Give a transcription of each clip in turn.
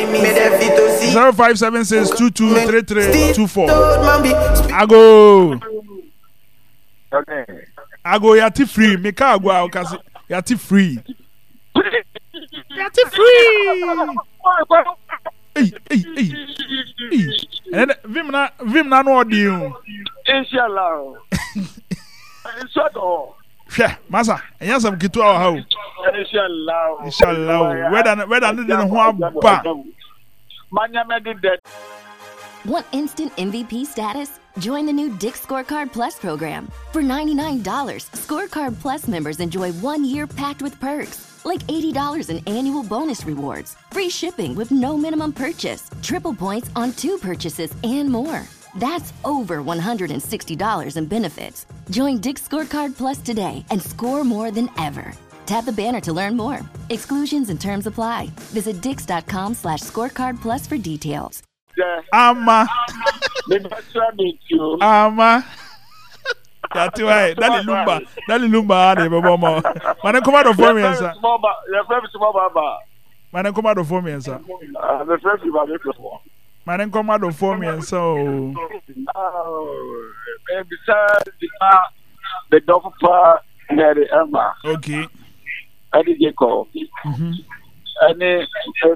0576223324. I go yati free. Me ka go out kasi yati free. Yati free. Hey. And vim na no odi. Inshallah. Inshallah. Hwɛ masa ɛnyɛ sɛm ketewa wɔ ha o. Inshallah. Whether no de ho aba. Want instant MVP status? Join the new Dick's Scorecard Plus program. For $99, Scorecard Plus members enjoy 1 year packed with perks, like $80 in annual bonus rewards, free shipping with no minimum purchase, triple points on 2 purchases, and more. That's over $160 in benefits. Join Dick's Scorecard Plus today and score more than ever. Tap the banner to learn more. Exclusions and terms apply. Visit dix.com/scorecard plus for details. Ama. That's why. Dali lumba de babo mo. Mane come out of for me answer. Mane come out of for me answer. Mane come out of for me answer. The doctor Mary Emma. Okay. I did get call. And me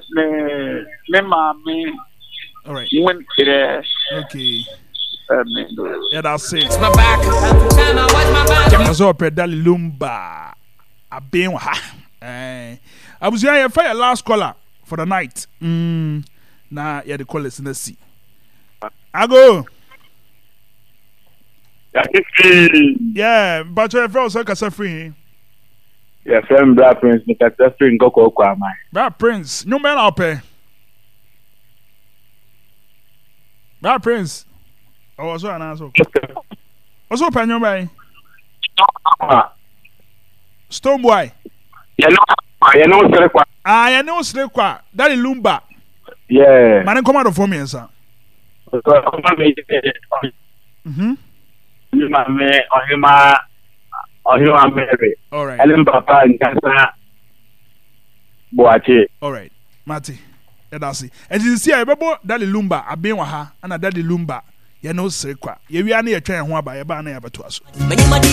mommy. All right. Okay. Yeah, that's it. My back. That's all pedali lumba. I been I was here for last caller for the night. Nah, yeah, the call is in the sea. I go. Yeah, but your friend was free. Yeah, friend Brad Prince, Mr. Free go kwa mai. Brad Prince, no man up here. Brad Prince. Oh, what's an answer? What's up, your man? Stone boy. You know, Slekwa. I know Slekwa. That is Lumba. Yeah. Man, come out for me, sir. All right. All right. Mati. That's it. And you see, I remember that Lumba, I been with her, and that Lumba. You know, Slekwa. You are near trying to buy a banner to us.